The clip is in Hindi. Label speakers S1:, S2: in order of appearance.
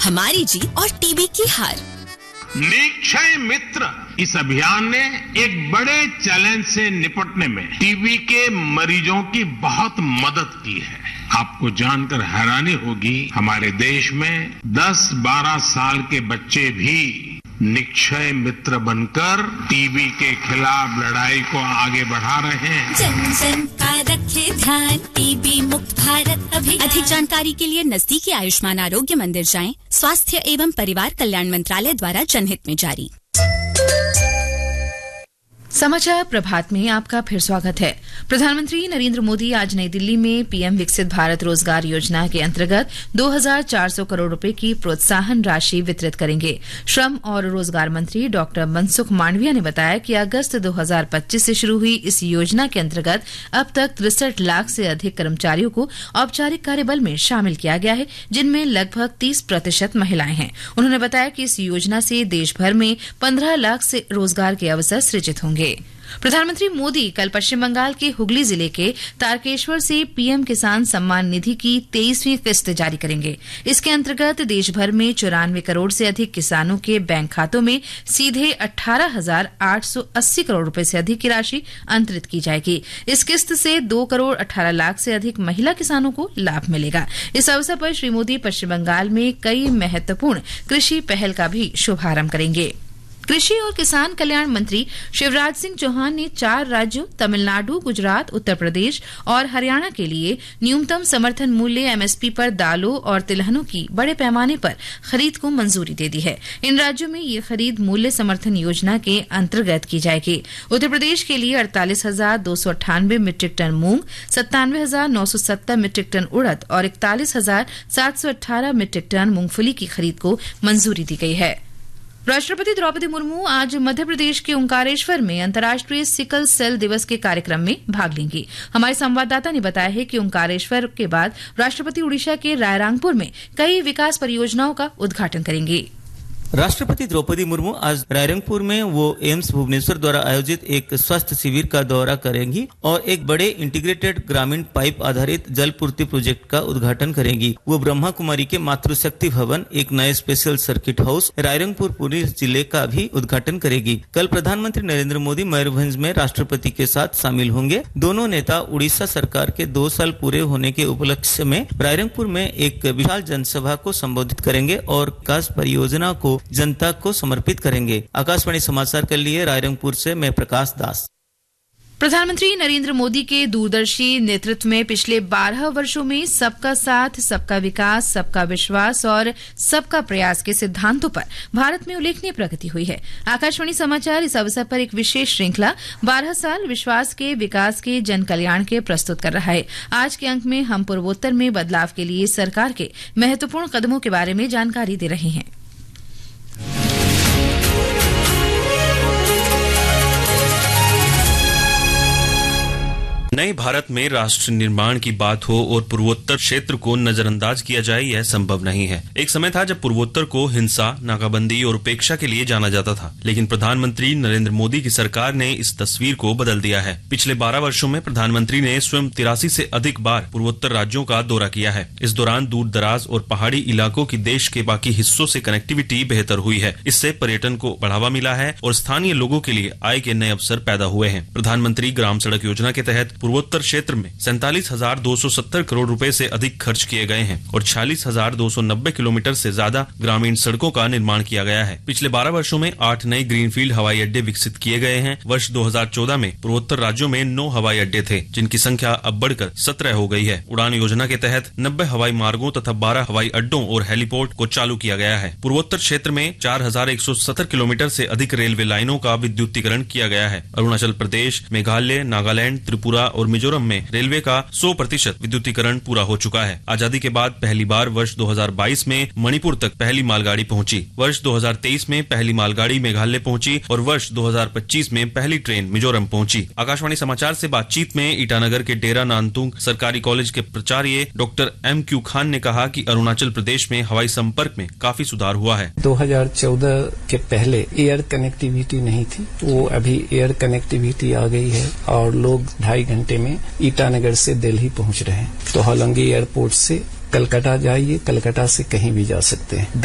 S1: हमारी जीत और टीबी की हार।
S2: निक्षय मित्र इस अभियान ने एक बड़े चैलेंज से निपटने में टीबी के मरीजों की बहुत मदद की है। आपको जानकर हैरानी होगी, हमारे देश में 10-12 साल के बच्चे भी निक्षय मित्र बनकर टीबी के खिलाफ लड़ाई को आगे बढ़ा रहे हैं।
S1: जन जन का रखे ध्यान, टीबी मुक्त भारत अभियान। अधिक जानकारी के लिए नजदीकी आयुष्मान आरोग्य मंदिर जाएं। स्वास्थ्य एवं परिवार कल्याण मंत्रालय द्वारा जनहित में जारी।
S3: समाचार प्रभात में आपका फिर स्वागत है। प्रधानमंत्री नरेंद्र मोदी आज नई दिल्ली में पीएम विकसित भारत रोजगार योजना के अंतर्गत 2,400 करोड़ रुपए की प्रोत्साहन राशि वितरित करेंगे। श्रम और रोजगार मंत्री डॉक्टर मनसुख मांडविया ने बताया कि अगस्त 2025 से शुरू हुई इस योजना के अंतर्गत अब तक 63 लाख से अधिक कर्मचारियों को औपचारिक कार्यबल में शामिल किया गया है, जिनमें लगभग 30% महिलाएं हैं। उन्होंने बताया कि इस योजना से देश भर में 15 लाख से रोजगार के अवसर सृजित होंगे। प्रधानमंत्री मोदी कल पश्चिम बंगाल के हुगली जिले के तारकेश्वर से पीएम किसान सम्मान निधि की 23वीं किस्त जारी करेंगे। इसके अंतर्गत देश भर में 94 करोड़ से अधिक किसानों के बैंक खातों में सीधे 18,880 करोड़ रुपए से अधिक की राशि अंतरित की जाएगी। इस किस्त से 2 करोड़ 18 लाख से अधिक महिला किसानों को लाभ मिलेगा। इस अवसर पर श्री मोदी पश्चिम बंगाल में कई महत्वपूर्ण कृषि पहल का भी शुभारंभ करेंगे। कृषि और किसान कल्याण मंत्री शिवराज सिंह चौहान ने 4 राज्यों तमिलनाडु, गुजरात, उत्तर प्रदेश और हरियाणा के लिए न्यूनतम समर्थन मूल्य एमएसपी पर दालों और तिलहनों की बड़े पैमाने पर खरीद को मंजूरी दे दी है। इन राज्यों में ये खरीद मूल्य समर्थन योजना के अंतर्गत की जाएगी। उत्तर प्रदेश के लिए 48,298 मीट्रिक टन मूंग, 97,970 मीट्रिक टन उड़द और 41,718 मीट्रिक टन मूंगफली की खरीद को मंजूरी दी गई है। राष्ट्रपति द्रौपदी मुर्मू आज मध्य प्रदेश के ओंकारेश्वर में अंतर्राष्ट्रीय सिकल सेल दिवस के कार्यक्रम में भाग लेंगी। हमारे संवाददाता ने बताया है कि ओंकारेश्वर के बाद राष्ट्रपति ओडिशा के रायरंगपुर में कई विकास परियोजनाओं का उद्घाटन करेंगी।
S4: राष्ट्रपति द्रौपदी मुर्मू आज रायरंगपुर में वो एम्स भुवनेश्वर द्वारा आयोजित एक स्वास्थ्य शिविर का दौरा करेंगी और एक बड़े इंटीग्रेटेड ग्रामीण पाइप आधारित जल पूर्ति प्रोजेक्ट का उद्घाटन करेंगी। वो ब्रह्मा कुमारी के मातृशक्ति भवन, एक नए special circuit house Rairangpur police जिले का भी उद्घाटन करेगी। कल प्रधानमंत्री नरेंद्र मोदी मयूरभंज में राष्ट्रपति के साथ शामिल होंगे। दोनों नेता उड़ीसा सरकार के 2 साल पूरे होने के उपलक्ष्य में रायरंगपुर में एक विशाल जनसभा को संबोधित करेंगे और विकास परियोजना को जनता को समर्पित करेंगे। आकाशवाणी समाचार के लिए रायरंगपुर से मैं प्रकाश दास।
S3: प्रधानमंत्री नरेंद्र मोदी के दूरदर्शी नेतृत्व में पिछले 12 वर्षों में सबका साथ, सबका विकास, सबका विश्वास और सबका प्रयास के सिद्धांतों पर भारत में उल्लेखनीय प्रगति हुई है। आकाशवाणी समाचार इस अवसर पर एक विशेष श्रृंखला 12 साल विश्वास के, विकास के, जन कल्याण के प्रस्तुत कर रहा है। आज के अंक में हम पूर्वोत्तर में बदलाव के लिए सरकार के महत्वपूर्ण कदमों के बारे में जानकारी दे रहे हैं।
S5: नए भारत में राष्ट्र निर्माण की बात हो और पूर्वोत्तर क्षेत्र को नजरअंदाज किया जाए, यह संभव नहीं है। एक समय था जब पूर्वोत्तर को हिंसा, नाकाबंदी और उपेक्षा के लिए जाना जाता था, लेकिन प्रधानमंत्री नरेंद्र मोदी की सरकार ने इस तस्वीर को बदल दिया है। पिछले 12 वर्षों में प्रधानमंत्री ने स्वयं 83 से अधिक बार पूर्वोत्तर राज्यों का दौरा किया है। इस दौरान दूर दराज और पहाड़ी इलाकों की देश के बाकी हिस्सों से कनेक्टिविटी बेहतर हुई है। इससे पर्यटन को बढ़ावा मिला है और स्थानीय लोगों के लिए आय के नए अवसर पैदा हुए हैं। प्रधानमंत्री ग्राम सड़क योजना के तहत पूर्वोत्तर क्षेत्र में 47,270 करोड़ रुपए से अधिक खर्च किए गए हैं और 46,290 किलोमीटर से ज्यादा ग्रामीण सड़कों का निर्माण किया गया है। पिछले 12 वर्षों में 8 नए ग्रीनफील्ड हवाई अड्डे विकसित किए गए हैं। वर्ष 2014 में पूर्वोत्तर राज्यों में 9 हवाई अड्डे थे, जिनकी संख्या अब बढ़कर 17 हो गई है। उड़ान योजना के तहत 90 हवाई मार्गों तथा 12 हवाई अड्डों और हेलीपोर्ट को चालू किया गया है। पूर्वोत्तर क्षेत्र में 4,170 किलोमीटर से अधिक रेलवे लाइनों का विद्युतीकरण किया गया है। अरुणाचल प्रदेश, मेघालय, नागालैंड, त्रिपुरा और मिजोरम में रेलवे का 100% विद्युतीकरण पूरा हो चुका है। आजादी के बाद पहली बार वर्ष 2022 में मणिपुर तक पहली मालगाड़ी पहुंची। वर्ष 2023 में पहली मालगाड़ी मेघालय पहुंची और वर्ष 2025 में पहली ट्रेन मिजोरम पहुंची। आकाशवाणी समाचार से बातचीत में ईटानगर के डेरा नानतुंग सरकारी कॉलेज के प्राचार्य डॉक्टर MQ खान ने कहा कि अरुणाचल प्रदेश में हवाई संपर्क में काफी सुधार हुआ है।
S6: 2014 के पहले एयर कनेक्टिविटी नहीं थी, वो अभी एयर कनेक्टिविटी आ गई है और लोग 2.5 घंटे में ईटानगर से दिल्ली पहुंच रहे हैं। तो होलोंगी एयरपोर्ट से कलकत्ता जाइए, कलकत्ता से कहीं भी जा सकते हैं।